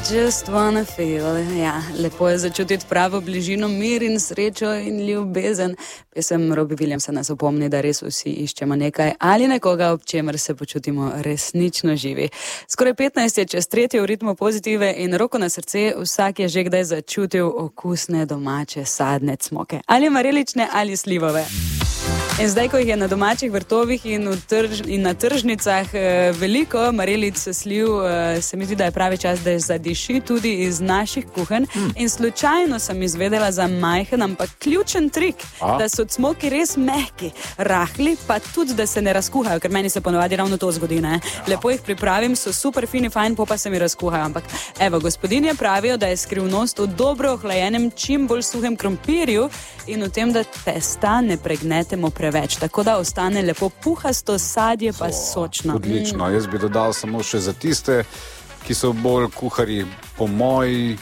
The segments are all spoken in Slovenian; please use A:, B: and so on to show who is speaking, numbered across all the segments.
A: just wanna feel. Ja, lepo je začutiti pravo bližino, mir in srečo in ljubezen. Pesem Robbie Williamsa nas opomni, da res vsi iščemo nekaj ali nekoga, ob čemer se počutimo resnično živi. Skoraj 15 je čez 3 v ritmu Pozitive in roko na srce, vsak je že kdaj začutil okusne domače sadne cmoke. Ali marelične ali slivove. In zdaj, ko jih je na domačih vrtovih in na tržnicah veliko marelic, sliv, se mi zdi, da je pravi čas, da zadiši tudi iz naših kuhenj. In slučajno sem izvedela za majhen, ampak ključen trik, da so cmoki res mehki, rahli, pa tudi, da se ne razkuhajo, ker meni se ponovadi ravno to zgodi, ne? Lepo jih pripravim, so super fini, fajn, pa se mi razkuhajo. Ampak evo, gospodinje pravijo, da je skrivnost v dobro ohlajenem, čim bolj suhem krompirju in v tem, da testa ne pregnetemo preveč, tako da ostane lepo puhasto, sadje pa sočno.
B: Odlično, jaz bi dodal samo še za tiste, ki so bolj kuhari po moji,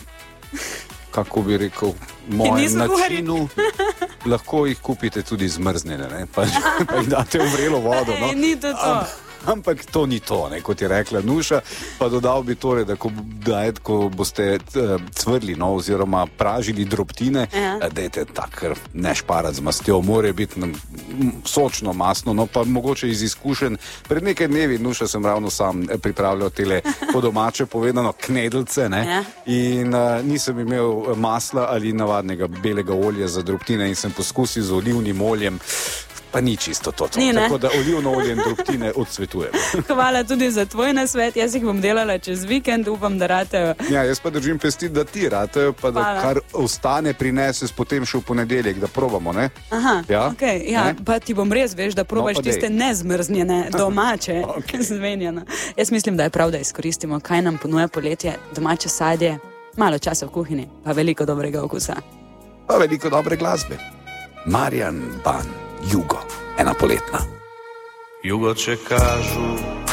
B: kako bi rekel, mojem načinu. Lahko jih kupite tudi zmrznjene, ne? Pa jih date v vrelo vodo. No?
A: Ni to to.
B: Ampak to ni to, ne, kot je rekla Nuša, pa dodal bi torej, da ko boste cvrli, no, oziroma pražili drobtine, dajte tak, ne šparati z mastjo, more biti sočno, masno, no pa mogoče iz izkušenj. Pred nekaj dnevi, Nuša, sem ravno sam pripravljal tele po domače povedano knedelce, ne, in nisem imel masla ali navadnega belega olja za drobtine in sem poskusil z olivnim oljem. Pa ni čisto to. Tako da olivno olje in drobtine odsvetujem.
A: Hvala tudi za tvoj nasvet. Jaz jih bom delala čez vikend, upam, da ratejo.
B: Ja, jaz pa držim pesti, da ti ratejo, pa da kar ostane prineseš potem še v ponedeljek, da probamo, ne?
A: Aha, ja? Okay, ja, pa ti bom res, veš, da probaš tiste nezmrznjene, domače, zvenjene. Jaz mislim, da je prav, da izkoristimo, kaj nam ponuja poletje, domače sadje, malo časa v kuhinji, pa veliko dobrega okusa.
B: Pa veliko dobre glasbe. Marjan Ban. Jugo, ena poletna.
C: Jugo, če kažu